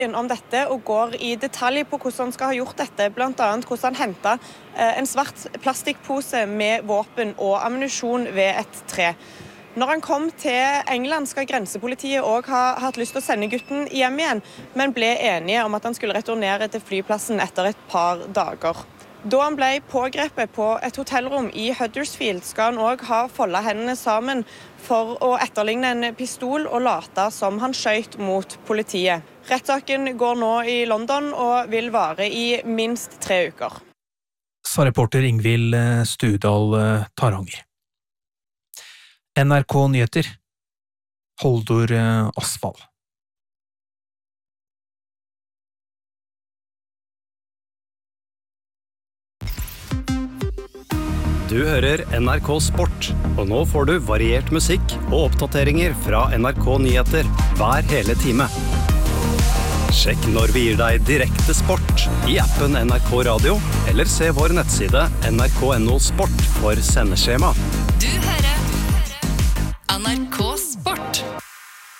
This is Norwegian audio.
om dette og går i detalj på hvordan han skal ha gjort dette, blant annet hvordan han hentet en svart plastikkpose med våpen og ammunisjon ved et tre. Når han kom til England skal grensepolitiet også ha hatt lyst til å sende gutten hjem igjen, men ble enige om at han skulle returnere til flyplassen etter et par dager. Da han ble pågrepet på et hotellrom i Huddersfield, skal han også ha foldet hendene sammen for å etterligne en pistol og late som han skjøt mot politiet. Rettssaken går nå i London og vil vare i minst 3 uker. Sa reporter Ingvild Studal Taranger. NRK Nyheter. Holdor Asfall. Du hører NRK Sport, og nå får du variert musikk og oppdateringer fra NRK Nyheter hver hele time. Sjekk når vi gir deg direkte sport i appen NRK Radio, eller se vår nettside nrk.no sport for sendeskjema. Du hører NRK Sport.